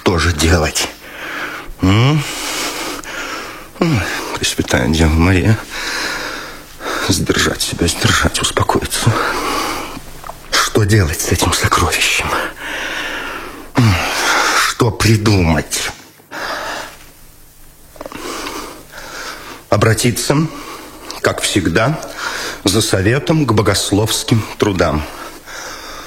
что же делать? Пресвятая Дева Мария, сдержать себя, сдержать, успокоиться. Что делать с этим сокровищем? Что придумать? Обратиться, как всегда, за советом к богословским трудам.